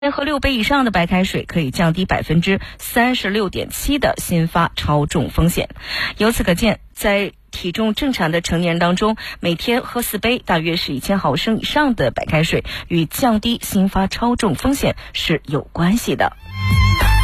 喝6杯以上的白开水可以降低36.7%的心发超重风险。由此可见，在体重正常的成年人当中，每天喝4杯，大约是1000毫升以上的白开水，与降低心发超重风险是有关系的。